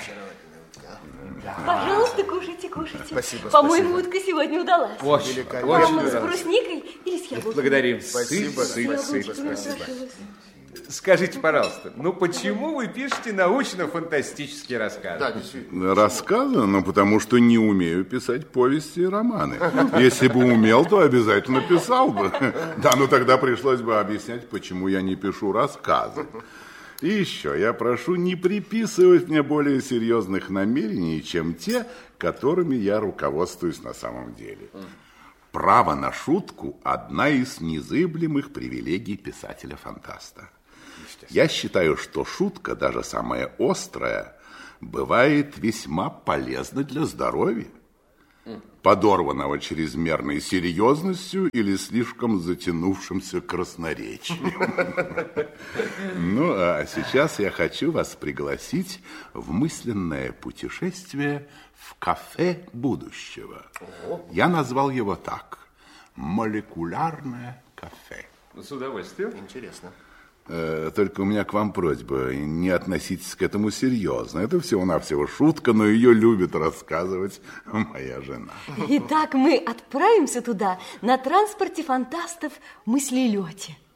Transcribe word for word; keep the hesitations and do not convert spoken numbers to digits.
Пожалуйста, кушайте, кушайте. Спасибо, По-моему, спасибо. утка сегодня удалась. Очень, Вам очень с брусникой или с яблоками? Благодарим. Спасибо, Сыт, сыт, сыт. спасибо, спасибо. Скажите, пожалуйста, ну почему вы пишете научно-фантастические рассказы? Да, действительно. Рассказы? Ну, потому что не умею писать повести и романы. Если бы умел, то обязательно писал бы. Да, ну тогда пришлось бы объяснять, почему я не пишу рассказы. И еще я прошу не приписывать мне более серьезных намерений, чем те, которыми я руководствуюсь на самом деле. Право на шутку – одна из незыблемых привилегий писателя-фантаста. Я считаю, что шутка, даже самая острая, бывает весьма полезна для здоровья, подорванного чрезмерной серьезностью или слишком затянувшимся красноречием. Ну, а сейчас я хочу вас пригласить в мысленное путешествие в кафе будущего. Я назвал его так – молекулярное кафе. С удовольствием. Интересно. Только у меня к вам просьба, не относитесь к этому серьезно. Это всего-навсего шутка, но ее любит рассказывать моя жена. Итак, мы отправимся туда на транспорте фантастов в мыслелете.